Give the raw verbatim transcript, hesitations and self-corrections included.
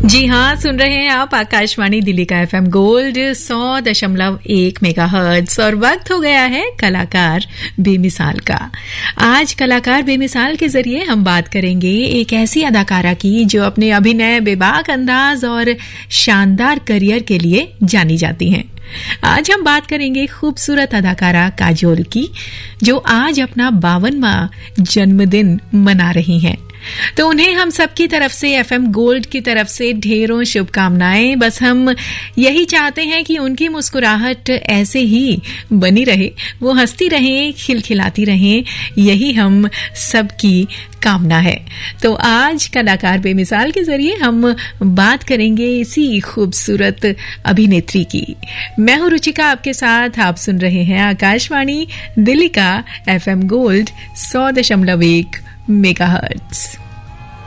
जी हाँ, सुन रहे हैं आप आकाशवाणी दिल्ली का एफएम गोल्ड सौ दशमलव एक मेगाहर्ट्ज और वक्त हो गया है कलाकार बेमिसाल का। आज कलाकार बेमिसाल के जरिए हम बात करेंगे एक ऐसी अदाकारा की जो अपने अभिनय, बेबाक अंदाज और शानदार करियर के लिए जानी जाती हैं। आज हम बात करेंगे खूबसूरत अदाकारा काजोल की, जो आज अपना बावनवां जन्मदिन मना रही हैं। तो उन्हें हम सबकी तरफ से, एफएम गोल्ड की तरफ से ढेरों शुभकामनाएं। बस हम यही चाहते हैं कि उनकी मुस्कुराहट ऐसे ही बनी रहे, वो हंसती रहें, खिलखिलाती रहें, यही हम सबकी कामना है। तो आज कलाकार बेमिसाल के जरिए हम बात करेंगे इसी खूबसूरत अभिनेत्री की। मैं हूं रुचिका आपके साथ। आप सुन रहे हैं आकाशवाणी दिल्ली का एफएम गोल्ड सौ दशमलव एक मेगाहर्ट्ज।